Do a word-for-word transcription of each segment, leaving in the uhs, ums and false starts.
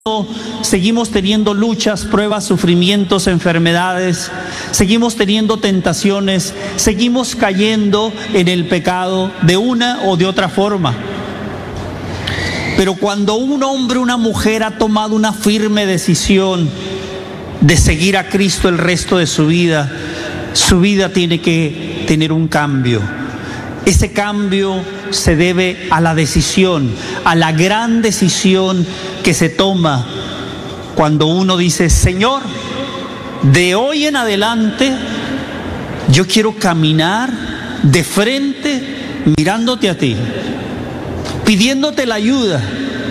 Seguimos teniendo luchas, pruebas, sufrimientos, enfermedades, seguimos teniendo tentaciones, seguimos cayendo en el pecado de una o de otra forma. Pero cuando un hombre o una mujer ha tomado una firme decisión de seguir a Cristo el resto de su vida, su vida tiene que tener un cambio. Ese cambio se debe a la decisión, a la gran decisión que se toma cuando uno dice: Señor, de hoy en adelante yo quiero caminar de frente mirándote a ti, pidiéndote la ayuda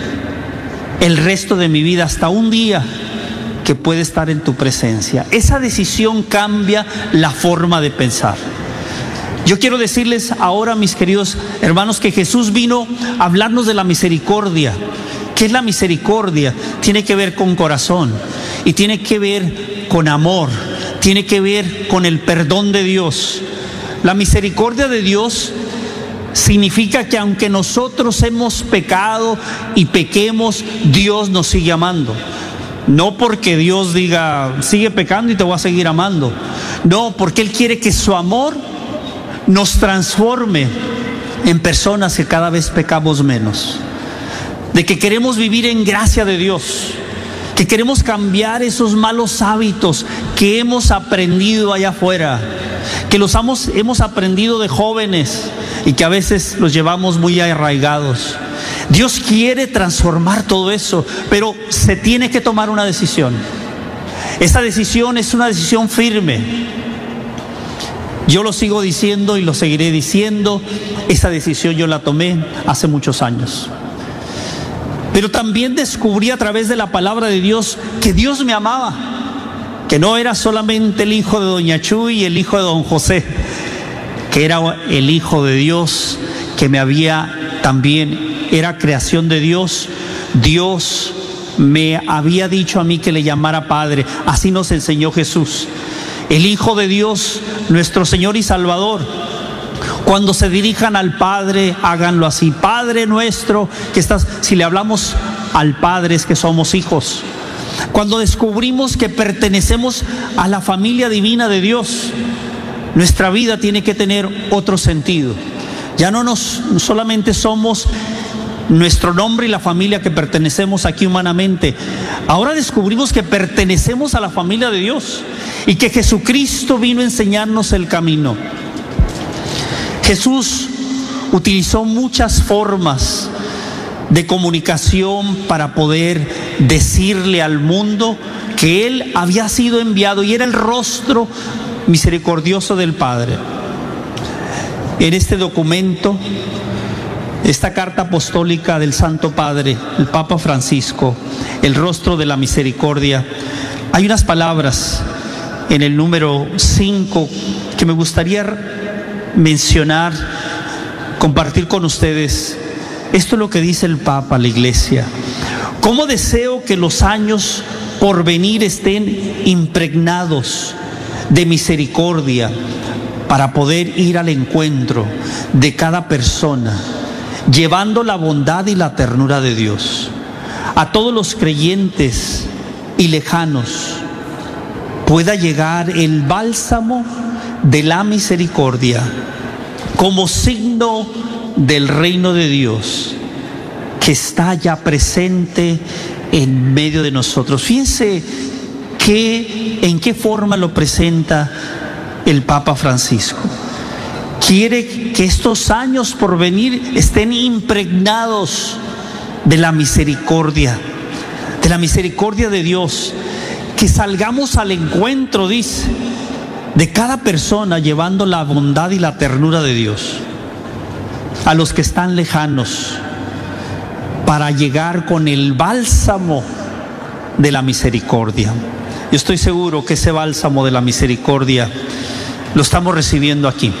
el resto de mi vida, hasta un día que puede estar en tu presencia. Esa decisión cambia la forma de pensar. Yo quiero decirles ahora, mis queridos hermanos, que Jesús vino a hablarnos de la misericordia. ¿Qué es la misericordia? Tiene que ver con corazón y tiene que ver con amor, tiene que ver con el perdón de Dios. La misericordia de Dios significa que aunque nosotros hemos pecado y pequemos, Dios nos sigue amando. No porque Dios diga, sigue pecando y te voy a seguir amando. No, porque Él quiere que su amor nos transforme en personas que cada vez pecamos menos. De que queremos vivir en gracia de Dios, que queremos cambiar esos malos hábitos que hemos aprendido allá afuera, que los hemos, hemos aprendido de jóvenes y que a veces los llevamos muy arraigados. Dios quiere transformar todo eso, pero se tiene que tomar una decisión. Esa decisión es una decisión firme. Yo lo sigo diciendo y lo seguiré diciendo. Esa decisión yo la tomé hace muchos años. Pero también descubrí a través de la palabra de Dios que Dios me amaba, que no era solamente el hijo de doña Chuy y el hijo de don José, que era el hijo de Dios, que me había también, era creación de Dios. Dios me había dicho a mí que le llamara Padre. Así nos enseñó Jesús, el Hijo de Dios, nuestro Señor y Salvador. Cuando se dirijan al Padre, háganlo así: Padre nuestro que estás. Si le hablamos al Padre es que somos hijos. Cuando descubrimos que pertenecemos a la familia divina de Dios, nuestra vida tiene que tener otro sentido. Ya no nos solamente somos nuestro nombre y la familia que pertenecemos aquí humanamente. Ahora descubrimos que pertenecemos a la familia de Dios y que Jesucristo vino a enseñarnos el camino. Jesús utilizó muchas formas de comunicación para poder decirle al mundo que Él había sido enviado y era el rostro misericordioso del Padre. En este documento, esta carta apostólica del Santo Padre, el Papa Francisco, el rostro de la misericordia, hay unas palabras en el número cinco que me gustaría mencionar, compartir con ustedes. Esto es lo que dice el Papa a la Iglesia: cómo deseo que los años por venir estén impregnados de misericordia para poder ir al encuentro de cada persona, llevando la bondad y la ternura de Dios a todos los creyentes y lejanos. Pueda llegar el bálsamo de la misericordia como signo del reino de Dios que está ya presente en medio de nosotros. Fíjense que, en qué forma lo presenta el Papa Francisco. Quiere que estos años por venir estén impregnados de la misericordia, de la misericordia de Dios, que salgamos al encuentro, dice, de cada persona llevando la bondad y la ternura de Dios a los que están lejanos, para llegar con el bálsamo de la misericordia. Yo estoy seguro que ese bálsamo de la misericordia lo estamos recibiendo aquí.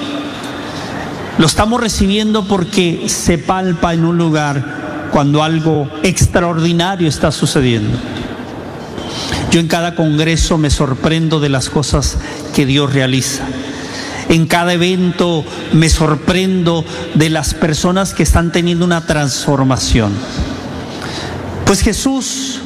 Lo estamos recibiendo porque se palpa en un lugar cuando algo extraordinario está sucediendo. Yo en cada congreso me sorprendo de las cosas que Dios realiza. En cada evento me sorprendo de las personas que están teniendo una transformación. Pues Jesús